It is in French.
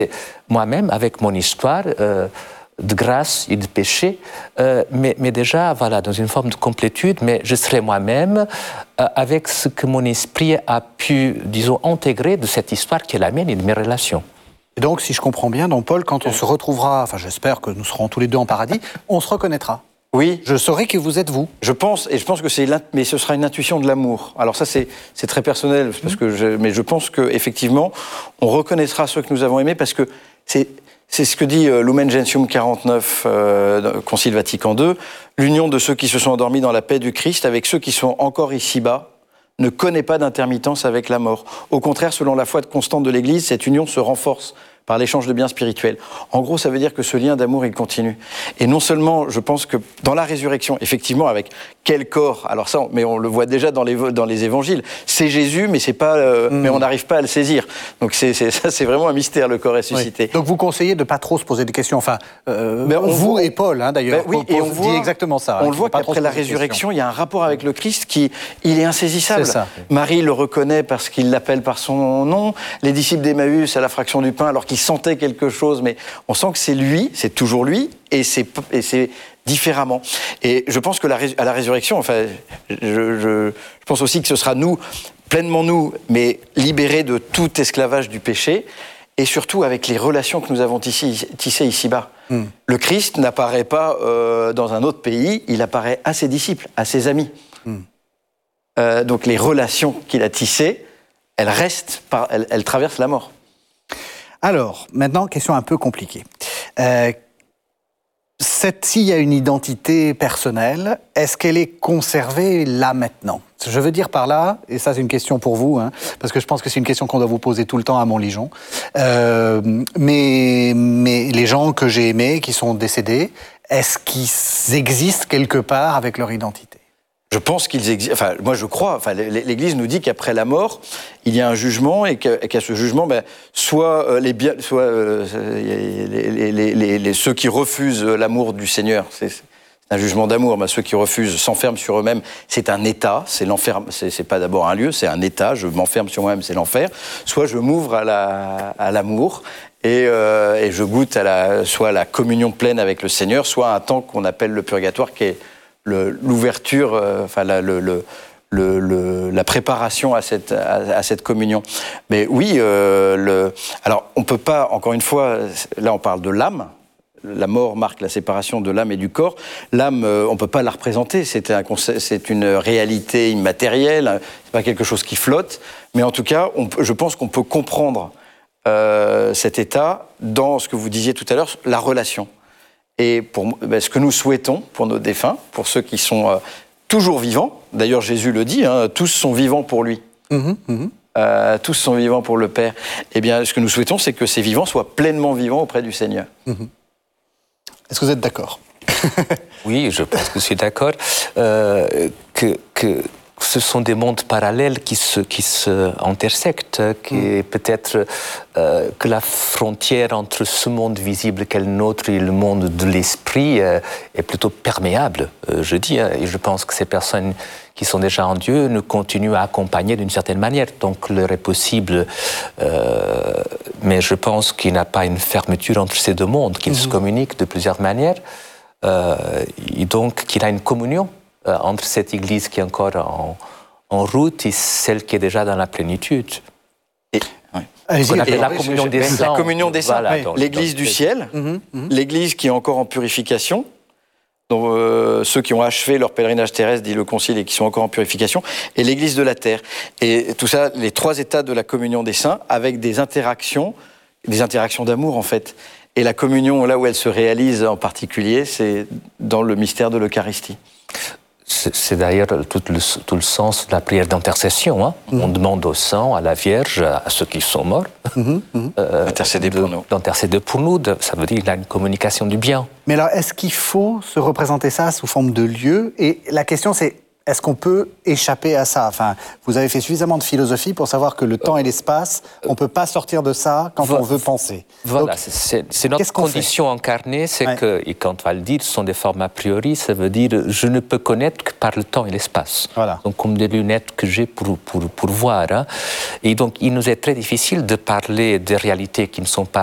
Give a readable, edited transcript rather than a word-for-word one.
moi-même, avec mon histoire de grâce et de péché, mais déjà, voilà, dans une forme de complétude, mais je serai moi-même avec ce que mon esprit a pu, disons, intégrer de cette histoire qui est la mienne et de mes relations. Et donc, si je comprends bien, donc Paul, quand on se retrouvera, enfin j'espère que nous serons tous les deux en paradis, on se reconnaîtra. Oui. Je saurai que vous êtes vous. Je pense que mais ce sera une intuition de l'amour. Alors ça, c'est très personnel, parce que mais je pense qu'effectivement, on reconnaîtra ceux que nous avons aimés, parce que c'est ce que dit Lumen Gentium 49, Concile Vatican II, l'union de ceux qui se sont endormis dans la paix du Christ avec ceux qui sont encore ici-bas ne connaît pas d'intermittence avec la mort. Au contraire, selon la foi constante de l'Église, cette union se renforce par l'échange de biens spirituels. En gros, ça veut dire que ce lien d'amour, il continue. Et non seulement, je pense que dans la résurrection, effectivement, avec quel corps, alors ça, mais on le voit déjà dans les évangiles, c'est Jésus, mais c'est pas, mais on n'arrive pas à le saisir. Donc ça, c'est vraiment un mystère, le corps ressuscité. Oui. Donc vous conseillez de pas trop se poser des questions. Enfin, vous et Paul, hein, d'ailleurs, oui, et on dit exactement ça. On le voit qu'après la résurrection, il y a un rapport avec le Christ il est insaisissable. C'est ça. Marie le reconnaît parce qu'il l'appelle par son nom. Les disciples d'Emmaüs à la fraction du pain, alors qu'ils sentaient quelque chose, mais on sent que c'est lui, c'est toujours lui, et c'est différemment. Et je pense que à la résurrection, enfin, je pense aussi que ce sera nous, pleinement nous, mais libérés de tout esclavage du péché, et surtout avec les relations que nous avons tissées ici-bas. Le Christ n'apparaît pas dans un autre pays, il apparaît à ses disciples, à ses amis. Donc les relations qu'il a tissées, elles restent, elles traversent la mort. Alors, maintenant, question un peu compliquée. S'il y a une identité personnelle, est-ce qu'elle est conservée là maintenant? Je veux dire par là, et ça c'est une question pour vous, hein, parce que je pense que c'est une question qu'on doit vous poser tout le temps à Montligeon, mais les gens que j'ai aimés, qui sont décédés, est-ce qu'ils existent quelque part avec leur identité? Je pense qu'ils existent. Enfin, moi, je crois. Enfin, l'Église nous dit qu'après la mort, il y a un jugement et qu'à ce jugement, soit ceux qui refusent l'amour du Seigneur, c'est un jugement d'amour. Mais ceux qui refusent s'enferment sur eux-mêmes. C'est un état. C'est l'enfer. C'est pas d'abord un lieu. C'est un état. Je m'enferme sur moi-même. C'est l'enfer. Soit je m'ouvre à l'amour. Et je goûte soit à la communion pleine avec le Seigneur, soit à un temps qu'on appelle le purgatoire, qui est l'ouverture, enfin la préparation à cette communion. Mais oui, alors on peut pas, encore une fois, là on parle de l'âme. La mort marque la séparation de l'âme et du corps. L'âme, on peut pas la représenter. C'est une réalité immatérielle. C'est pas quelque chose qui flotte. Mais en tout cas, je pense qu'on peut comprendre cet état dans ce que vous disiez tout à l'heure, la relation. Et ce que nous souhaitons pour nos défunts, pour ceux qui sont toujours vivants, d'ailleurs Jésus le dit, hein, tous sont vivants pour lui, tous sont vivants pour le Père, eh bien ce que nous souhaitons, c'est que ces vivants soient pleinement vivants auprès du Seigneur. Est-ce que vous êtes d'accord? Oui, je pense que je suis d'accord, que ce sont des mondes parallèles qui se intersectent, qui peut-être que la frontière entre ce monde visible qu'est le nôtre et le monde de l'esprit est plutôt perméable, je dis. Et je pense que ces personnes qui sont déjà en Dieu nous continuent à accompagner d'une certaine manière. Donc, l'heure est possible, mais je pense qu'il n'y a pas une fermeture entre ces deux mondes, qu'ils se communiquent de plusieurs manières, et donc qu'il y a une communion entre cette Église qui est encore en route et celle qui est déjà dans la plénitude. On appelle la communion des saints. La communion des saints, voilà, l'Église du ciel, l'Église qui est encore en purification, donc, ceux qui ont achevé leur pèlerinage terrestre, dit le Concile, et qui sont encore en purification, et l'Église de la terre. Et tout ça, les trois états de la communion des saints, avec des interactions d'amour en fait. Et la communion, là où elle se réalise en particulier, c'est dans le mystère de l'Eucharistie. C'est d'ailleurs tout le sens de la prière d'intercession. Hein. On demande aux saints, à la Vierge, à ceux qui sont morts, d'intercéder pour nous. D'intercéder pour nous. Ça veut dire qu'il y a une communication du bien. Mais alors, est-ce qu'il faut se représenter ça sous forme de lieu? Et la question, c'est, est-ce qu'on peut échapper à ça? Enfin, vous avez fait suffisamment de philosophie pour savoir que le temps et l'espace, on ne peut pas sortir de ça quand on veut penser. Voilà, donc, c'est notre condition incarnée, c'est que, et quand on va le dire, ce sont des formes a priori, ça veut dire je ne peux connaître que par le temps et l'espace. Voilà. Donc comme des lunettes que j'ai pour voir. Hein. Et donc il nous est très difficile de parler des réalités qui ne sont pas